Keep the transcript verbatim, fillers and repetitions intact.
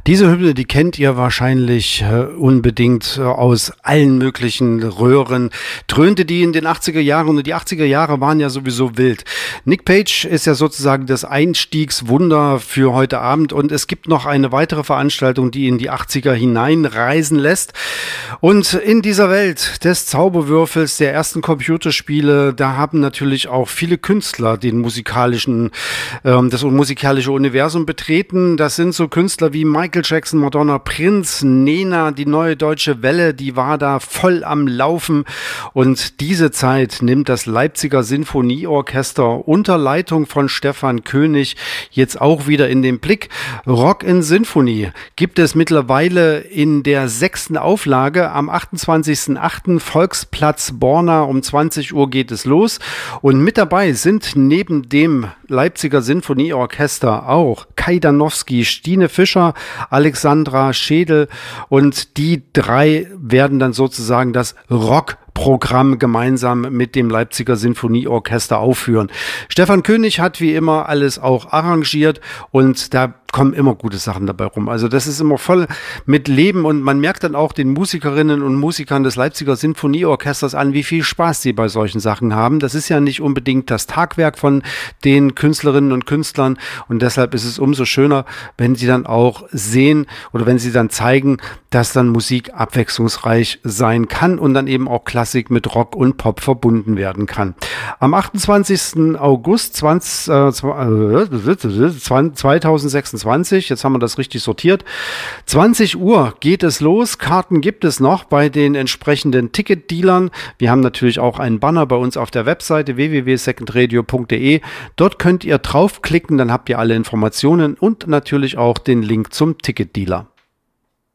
Diese Hymne, die kennt ihr wahrscheinlich äh, unbedingt äh, aus allen möglichen Röhren. Dröhnte die in den achtziger Jahren und die achtziger Jahre waren ja sowieso wild. Nick Page ist ja sozusagen das Einstiegswunder für heute Abend und es gibt noch eine weitere Veranstaltung, die in die achtziger hineinreisen lässt. Und in dieser Welt des Zauberwürfels, der ersten Computerspiele, da haben natürlich auch viele Künstler den musikalischen, ähm, das musikalische Universum betreten. Das sind so Künstler wie Michael Jackson, Madonna, Prince, Nena, die Neue Deutsche Welle, die war da voll am Laufen. Und diese Zeit nimmt das Leipziger Sinfonieorchester unter Leitung von Stefan König jetzt auch wieder in den Blick. Rock in Sinfonie gibt es mittlerweile in der sechsten Auflage. Am achtundzwanzigsten achten Volksplatz Borna um zwanzig Uhr geht es los. Und mit dabei sind neben dem Leipziger Sinfonieorchester auch Kai Danowski, Stine Fischer, Alexandra Schädel und die drei werden dann sozusagen das Rock Programm gemeinsam mit dem Leipziger Sinfonieorchester aufführen. Stefan König hat wie immer alles auch arrangiert und da kommen immer gute Sachen dabei rum. Also das ist immer voll mit Leben und man merkt dann auch den Musikerinnen und Musikern des Leipziger Sinfonieorchesters an, wie viel Spaß sie bei solchen Sachen haben. Das ist ja nicht unbedingt das Tagwerk von den Künstlerinnen und Künstlern und deshalb ist es umso schöner, wenn sie dann auch sehen oder wenn sie dann zeigen, dass dann Musik abwechslungsreich sein kann und dann eben auch Klassik mit Rock und Pop verbunden werden kann. Am achtundzwanzigsten August zweitausendsechsundzwanzig, jetzt haben wir das richtig sortiert, zwanzig Uhr geht es los. Karten gibt es noch bei den entsprechenden Ticketdealern. Wir haben natürlich auch einen Banner bei uns auf der Webseite w w w punkt second radio punkt d e. Dort könnt ihr draufklicken, dann habt ihr alle Informationen und natürlich auch den Link zum Ticketdealer.